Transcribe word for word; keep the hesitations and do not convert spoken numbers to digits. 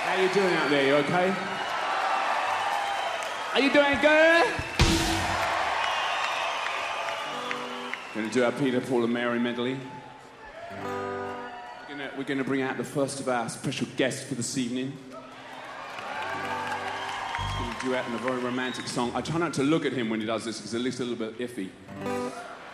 How you doing out there? You okay? Are you doing good? Going to do our Peter, Paul and Mary medley. We're gonna, we're gonna bring out the first of our special guests for this evening. He's going to duet in a very romantic song. I try not to look at him when he does this because it looks a little bit iffy.